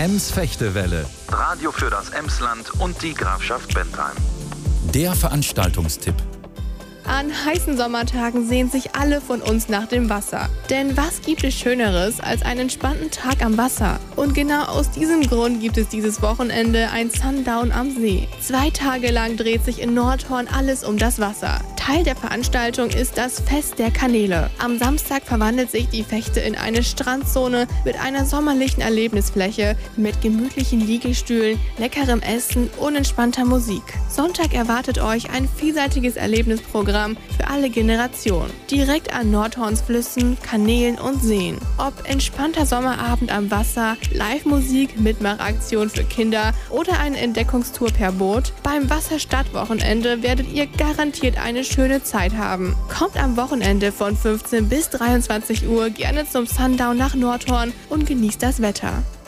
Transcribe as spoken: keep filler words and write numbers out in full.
Ems Fechtewelle. Radio für das Emsland und die Grafschaft Bentheim. Der Veranstaltungstipp. An heißen Sommertagen sehnen sich alle von uns nach dem Wasser. Denn was gibt es Schöneres als einen entspannten Tag am Wasser? Und genau aus diesem Grund gibt es dieses Wochenende ein Sundown am See. Zwei Tage lang dreht sich in Nordhorn alles um das Wasser. Teil der Veranstaltung ist das Fest der Kanäle. Am Samstag verwandelt sich die Fechte in eine Strandzone mit einer sommerlichen Erlebnisfläche, mit gemütlichen Liegestühlen, leckerem Essen und entspannter Musik. Sonntag erwartet euch ein vielseitiges Erlebnisprogramm für alle Generationen. Direkt an Nordhorns Flüssen, Kanälen und Seen. Ob entspannter Sommerabend am Wasser, Live-Musik, Mitmachaktion für Kinder oder eine Entdeckungstour per Boot, beim Wasserstadtwochenende werdet ihr garantiert eine schöne Zeit haben. Kommt am Wochenende von fünfzehn bis dreiundzwanzig Uhr gerne zum Sundown nach Nordhorn und genießt das Wetter.